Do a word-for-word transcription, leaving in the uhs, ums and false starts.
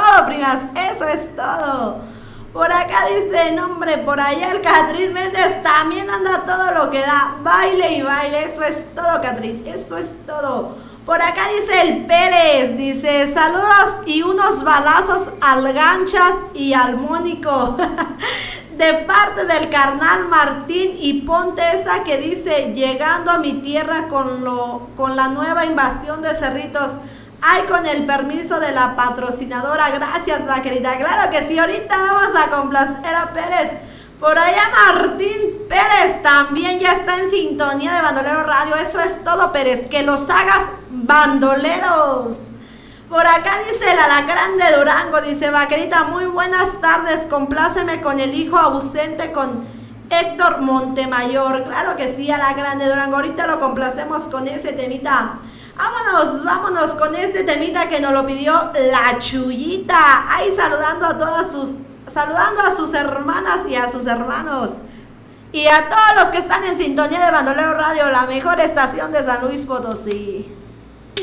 todo, primas, eso es todo. Por acá dice, no hombre, por allá el Catrín Méndez también anda todo lo que da, baile y baile, eso es todo, Catrín, eso es todo. Por acá dice el Pérez, dice, saludos y unos balazos al Ganchas y al Mónico. De parte del carnal Martín, y ponte esa que dice, llegando a mi tierra con, lo, con la nueva invasión de Cerritos. Ay, con el permiso de la patrocinadora. Gracias, vaquerita. Claro que sí, ahorita vamos a complacer a Pérez. Por allá Martín Pérez también ya está en sintonía de Bandolero Radio. Eso es todo, Pérez, que los hagas bandoleros. Por acá dice el Alacrán de Durango, dice, vaquerita, muy buenas tardes, compláceme con el hijo ausente, con Héctor Montemayor. Claro que sí, Alacrán de Durango, ahorita lo complacemos con ese temita. Vámonos, vámonos con este temita que nos lo pidió la Chuyita. Ahí saludando a todas sus, saludando a sus hermanas y a sus hermanos. Y a todos los que están en sintonía de Bandolero Radio, la mejor estación de San Luis Potosí.